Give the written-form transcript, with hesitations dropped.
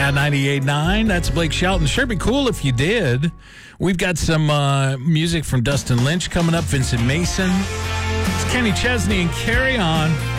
at 98.9. That's Blake Shelton. Sure be cool if you did. We've got some music from Dustin Lynch coming up, Vincent Mason. It's Kenny Chesney and Carry On.